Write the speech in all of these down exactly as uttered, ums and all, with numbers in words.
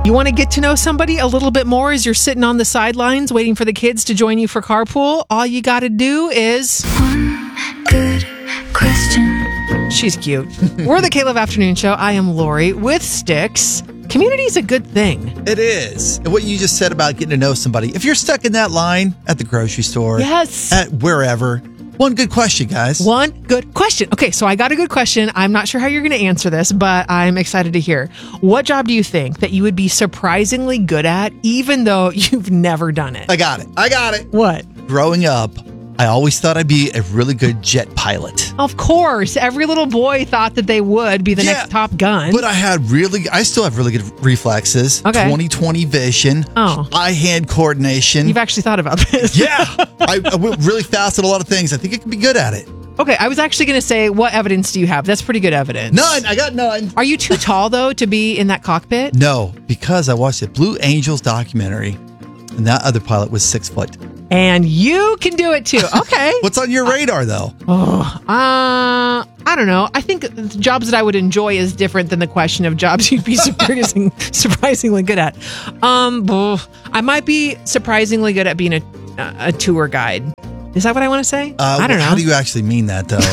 You want to get to know somebody a little bit more as you're sitting on the sidelines waiting for the kids to join you for carpool? All you got to do is... One good question. She's cute. We're the K-Love Afternoon Show. I am Lori with Sticks. Community is a good thing. It is. And what you just said about getting to know somebody. If you're stuck in that line at the grocery store, yes, at wherever, one good question, guys. One good question. Okay, so I got a good question. I'm not sure how you're going to answer this, but I'm excited to hear. What job do you think that you would be surprisingly good at, even though you've never done it? I got it. I got it. What? Growing up, I always thought I'd be a really good jet pilot. Of course. Every little boy thought that they would be the Yeah, next Top Gun. But I had really, I still have really good reflexes. Okay. twenty twenty vision. Oh. Eye-hand coordination. You've actually thought about this. Yeah. I, I went really fast at a lot of things. I think I could be good at it. Okay, I was actually going to say, what evidence do you have? That's pretty good evidence. None. I got none. Are you too tall, though, to be in that cockpit? No, because I watched the Blue Angels documentary, and that other pilot was six foot. And you can do it too. Okay. What's on your radar, though? Oh, uh, I don't know. I think the jobs that I would enjoy is different than the question of jobs you'd be surprising, surprisingly good at. Um, I might be surprisingly good at being a, a tour guide. Is that what I want to say? Uh, I don't know. How do you actually mean that, though?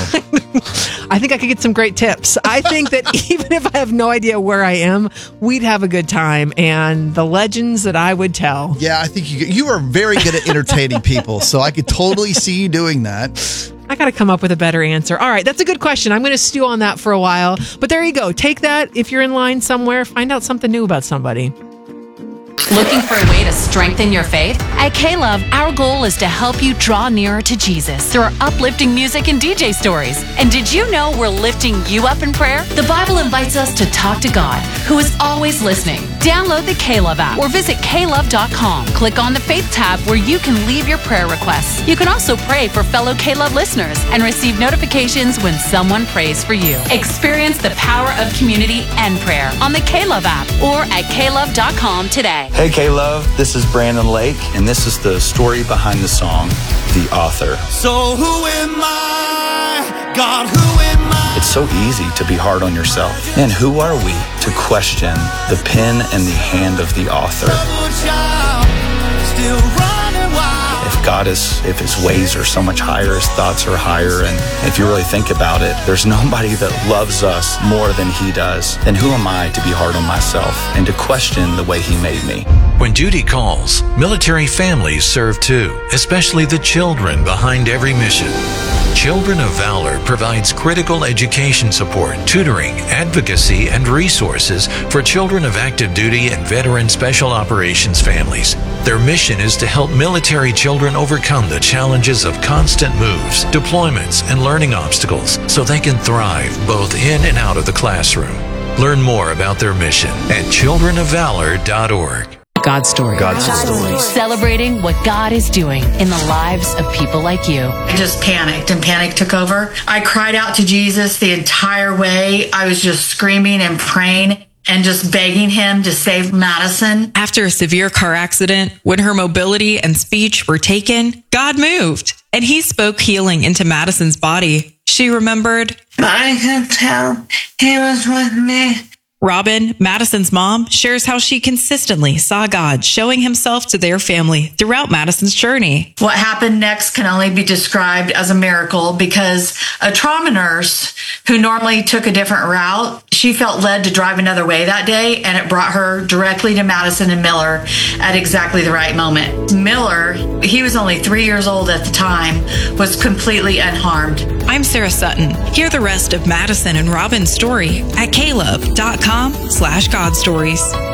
I think I could get some great tips. I think that even if I have no idea where I am, we'd have a good time. And the legends that I would tell. Yeah, I think you you are very good at entertaining people, so I could totally see you doing that. I got to come up with a better answer. All right, that's a good question. I'm going to stew on that for a while. But there you go. Take that. If you're in line somewhere, find out something new about somebody. Looking for a way to strengthen your faith? At K-Love, our goal is to help you draw nearer to Jesus through our uplifting music and D J stories. And did you know we're lifting you up in prayer? The Bible invites us to talk to God, who is always listening. Download the K-Love app or visit K love dot com. Click on the Faith tab where you can leave your prayer requests. You can also pray for fellow K-Love listeners and receive notifications when someone prays for you. Experience the power of community and prayer on the K-Love app or at K love dot com today. Hey K-Love, this is Brandon Lake, and this is the story behind the song, The Author. So who am I? God, who am I? It's so easy to be hard on yourself. And who are we to question the pen and the hand of the author? Still running wild. If God is, if his ways are so much higher, his thoughts are higher, and if you really think about it, there's nobody that loves us more than he does. Then who am I to be hard on myself and to question the way he made me? When duty calls, military families serve too, especially the children behind every mission. Children of Valor provides critical education support, tutoring, advocacy, and resources for children of active duty and veteran special operations families. Their mission is to help military children overcome the challenges of constant moves, deployments, and learning obstacles so they can thrive both in and out of the classroom. Learn more about their mission at children of valor dot org. God Story. God's stories. Celebrating what God is doing in the lives of people like you. I just panicked and panic took over. I cried out to Jesus the entire way. I was just screaming and praying and just begging him to save Madison. After a severe car accident, when her mobility and speech were taken, God moved and he spoke healing into Madison's body. She remembered, I could tell he was with me. Robin, Madison's mom, shares how she consistently saw God showing himself to their family throughout Madison's journey. What happened next can only be described as a miracle because a trauma nurse who normally took a different route, she felt led to drive another way that day, and it brought her directly to Madison and Miller at exactly the right moment. Miller, he was only three years old at the time, was completely unharmed. I'm Sarah Sutton. Hear the rest of Madison and Robin's story at K love dot com slash God Stories.